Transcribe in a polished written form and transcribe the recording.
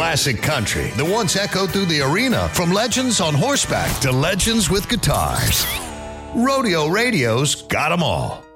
classic country that once echoed through the arena, from legends on horseback to legends with guitars. Rodeo Radio's got them all.